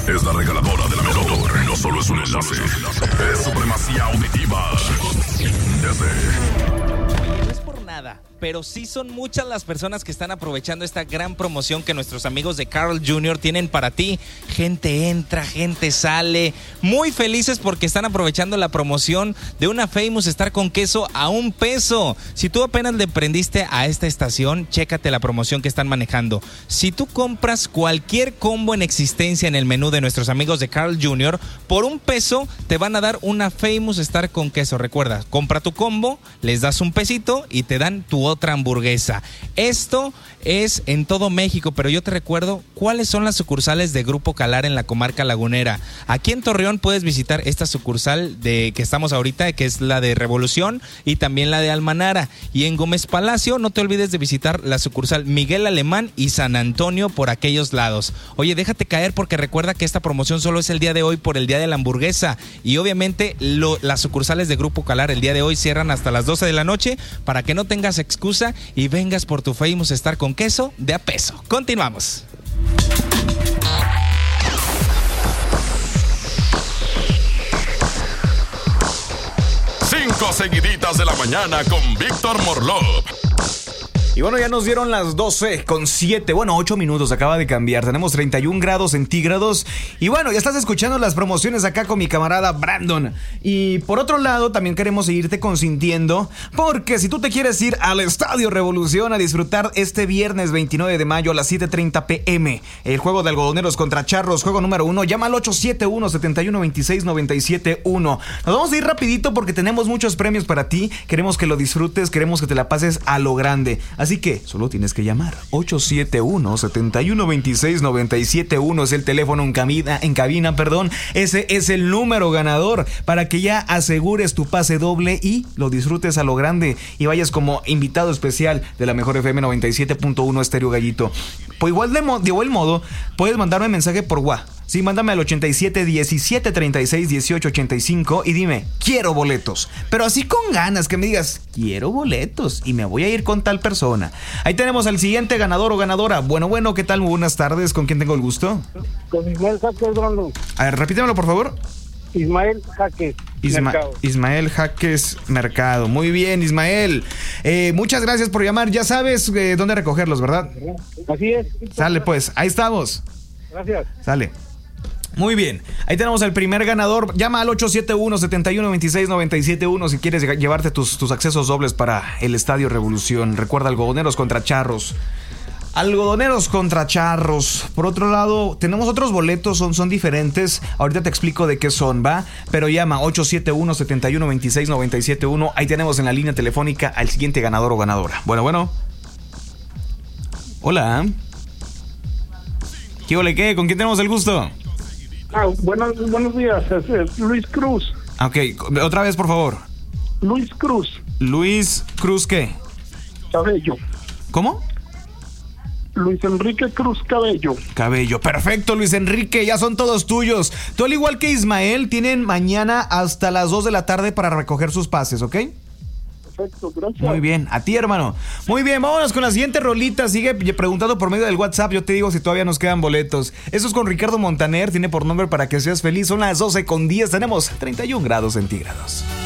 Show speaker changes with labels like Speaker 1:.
Speaker 1: es la regaladora de la mejor. No solo es un enlace, es supremacía auditiva.
Speaker 2: No es por nada, pero sí son muchas las personas que están aprovechando esta gran promoción que nuestros amigos de Carl Jr. tienen para ti. Gente entra, gente sale, muy felices porque están aprovechando la promoción de una Famous Star con queso a $1. Si tú apenas le prendiste a esta estación, chécate la promoción que están manejando. Si tú compras cualquier combo en existencia en el menú de nuestros amigos de Carl Jr., por $1 te van a dar una Famous Star con queso. Recuerda, compra tu combo, les das $1 y te dan tu otra hamburguesa. Esto es en todo México, pero yo te recuerdo cuáles son las sucursales de Grupo Calar en la comarca lagunera. Aquí en Torreón puedes visitar esta sucursal de que estamos ahorita, que es la de Revolución, y también la de Almanara. Y en Gómez Palacio no te olvides de visitar la sucursal Miguel Alemán y San Antonio por aquellos lados. Oye, déjate caer porque recuerda que esta promoción solo es el día de hoy por el día de la hamburguesa, y obviamente las sucursales de Grupo Calar el día de hoy cierran hasta las 12 de la noche para que no tengas excusa y vengas por tu Famous Star con queso de a peso. Continuamos.
Speaker 1: Cinco seguiditas de la mañana con Víctor Morlov.
Speaker 3: Y bueno, ya nos dieron las 12:07. Bueno, 8 minutos, acaba de cambiar. Tenemos 31 grados centígrados. Y bueno, ya estás escuchando las promociones acá con mi camarada Brandon. Y por otro lado, también queremos seguirte consintiendo, porque si tú te quieres ir al Estadio Revolución a disfrutar este viernes 29 de mayo a las 7:30 p.m. el juego de Algodoneros contra Charros, juego número 1, llama al 871-7126-971. Nos vamos a ir rapidito porque tenemos muchos premios para ti. Queremos que lo disfrutes, queremos que te la pases a lo grande. Así que solo tienes que llamar 871-7126-971. Es el teléfono en cabina, ese es el número ganador para que ya asegures tu pase doble y lo disfrutes a lo grande y vayas como invitado especial de la mejor FM 97.1 Estéreo Gallito. Pues de igual modo puedes mandarme mensaje por WhatsApp. Sí, mándame al 87 17 36 18 85 y dime, quiero boletos. Pero así con ganas, que me digas, quiero boletos y me voy a ir con tal persona. Ahí tenemos al siguiente ganador o ganadora. Bueno, ¿qué tal? Muy buenas tardes. ¿Con quién tengo el gusto?
Speaker 4: Con Ismael Jaques, Brandon.
Speaker 3: A ver, repítemelo, por favor.
Speaker 4: Ismael Jaques.
Speaker 3: Ismael Jaques Mercado. Muy bien, Ismael. Muchas gracias por llamar. Ya sabes dónde recogerlos, ¿verdad?
Speaker 4: Así es.
Speaker 3: Sale, pues. Ahí estamos.
Speaker 4: Gracias.
Speaker 3: Sale. Muy bien, ahí tenemos al primer ganador. Llama al 871-7126-971 si quieres llevarte tus accesos dobles para el Estadio Revolución. Recuerda, Algodoneros contra Charros. Algodoneros contra Charros. Por otro lado, tenemos otros boletos, son diferentes. Ahorita te explico de qué son, ¿va? Pero llama 871-7126-971. Ahí tenemos en la línea telefónica al siguiente ganador o ganadora. Bueno. Hola. ¿Qué ole qué? ¿Con quién tenemos el gusto?
Speaker 4: Buenos días, es Luis Cruz.
Speaker 3: Ok, otra vez por favor.
Speaker 4: Luis Cruz.
Speaker 3: Luis Cruz, ¿qué?
Speaker 4: Cabello.
Speaker 3: ¿Cómo?
Speaker 4: Luis Enrique Cruz Cabello.
Speaker 3: Perfecto, Luis Enrique, ya son todos tuyos. Tú, al igual que Ismael, tienen mañana hasta las 2 de la tarde para recoger sus pases, ¿ok?
Speaker 4: Perfecto, gracias.
Speaker 3: Muy bien, a ti, hermano. Muy bien, vámonos con la siguiente rolita. Sigue preguntando por medio del WhatsApp. Yo te digo si todavía nos quedan boletos. Eso es con Ricardo Montaner. Tiene por nombre Para que seas feliz. Son las 12:10. Tenemos 31 grados centígrados.